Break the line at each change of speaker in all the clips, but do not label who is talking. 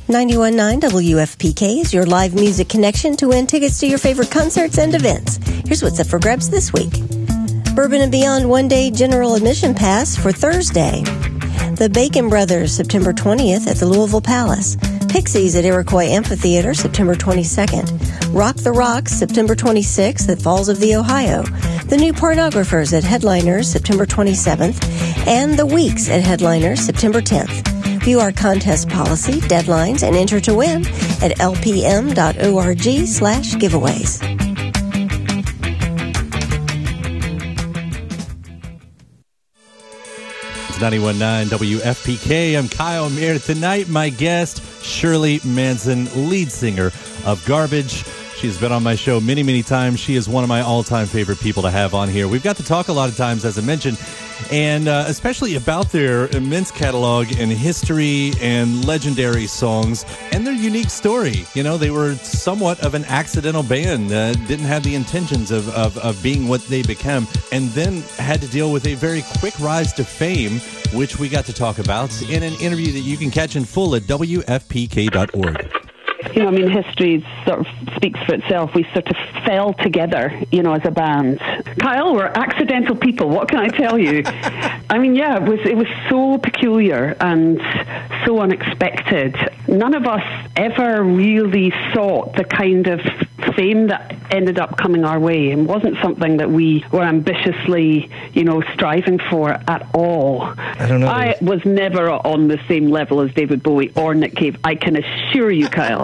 91.9 WFPK is your live music connection to win tickets to your favorite concerts and events. Here's what's up for grabs this week. Bourbon and Beyond one-day general admission pass for Thursday. The Bacon Brothers, September 20th at the Louisville Palace. Pixies at Iroquois Amphitheater, September 22nd. Rock the Rocks, September 26th at Falls of the Ohio. The New Pornographers at Headliners, September 27th. And The Weeks at Headliners, September 10th. View our contest policy, deadlines, and enter to win at lpm.org/giveaways.
It's 91.9 WFPK. I'm Kyle Meir. Tonight, my guest, Shirley Manson, lead singer of Garbage. She's been on my show many, many times. She is one of my all-time favorite people to have on here. We've got to talk a lot of times, as I mentioned, and especially about their immense catalog and history and legendary songs and their unique story. You know, they were somewhat of an accidental band, didn't have the intentions of being what they became, and then had to deal with a very quick rise to fame, which we got to talk about in an interview that you can catch in full at WFPK.org.
You know, I mean, history sort of speaks for itself. We sort of fell together, you know, as a band. Kyle, we're accidental people. What can I tell you? I mean, yeah, it was so peculiar and so unexpected. None of us ever really sought the kind of fame that ended up coming our way. It wasn't something that we were ambitiously, you know, striving for at all.
I don't know.
I was never on the same level as David Bowie or Nick Cave. I can assure you, Kyle.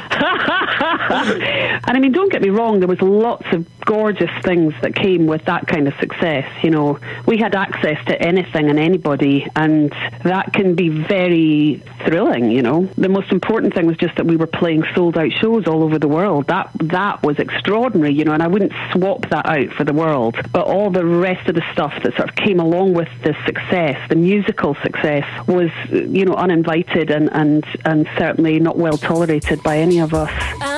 And I mean, don't get me wrong, there was lots of gorgeous things that came with that kind of success. You know, we had access to anything and anybody, and that can be very thrilling, you know. The most important thing was just that we were playing sold-out shows all over the world. That was extraordinary, you know, and I wouldn't swap that out for the world. But all the rest of the stuff that sort of came along with the success, the musical success, was, you know, uninvited and certainly not well tolerated by any of us.